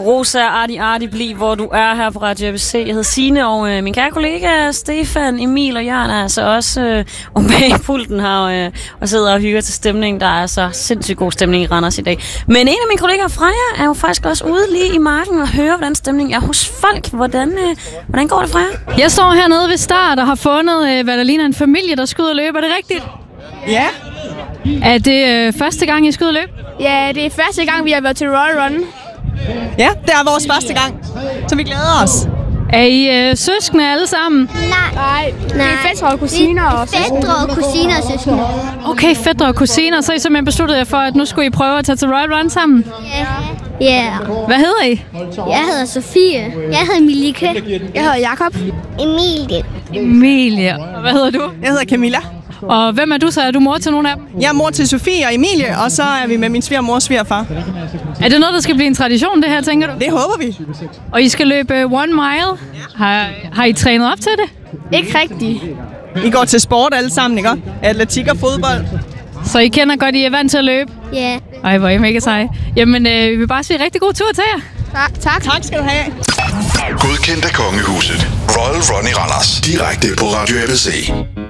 Rosa Arti Bli, hvor du er her på Radio ABC. Jeg hedder Signe, og min kære kollega Stefan, Emil og Jørgen er altså også om bag pulten her og sidder og hygger til stemningen. Der er så sindssygt god stemning i Randers i dag. Men en af mine kollegaer, Freja, er jo faktisk også ude lige i marken og hører, hvordan stemningen er hos folk. Hvordan går det, Freja? Jeg står hernede ved start og har fundet, hvad der ligner en familie, der skal ud og løbe. Er det rigtigt? Ja. Er det første gang, I skal ud og løbe? Ja, det er første gang, vi har været til Royal Run. Ja, det er vores første gang, så vi glæder os. Er I søskende alle sammen? Nej. Det er fætre og kusiner og fætre og kusiner og søskende. Okay, fætre og kusiner. Så I simpelthen besluttet jer for, at nu skulle I prøve at tage til Royal Run sammen? Ja. Hvad hedder I? Jeg hedder Sofie. Jeg hedder Milike. Jeg hedder Jakob. Emilie. Og hvad hedder du? Jeg hedder Camilla. Og hvem er du så? Er du mor til nogle af dem? Jeg er mor til Sofie og Emilie, og så er vi med min svigermor og svigerfar. Er det noget, der skal blive en tradition, det her, tænker du? Det håber vi. Og I skal løbe 1 mile. Har I trænet op til det? Ikke rigtigt. I går til sport alle sammen, ikke? Atletik og fodbold. Så I kender godt, I er vant til at løbe? Ja. Ej, hvor er I mega seje. Jamen, vi vil bare sige rigtig god tur til jer. Tak. Tak skal du have. Godkendt af Kongehuset. Royal Run i Randers. Direkte på Radio ABC.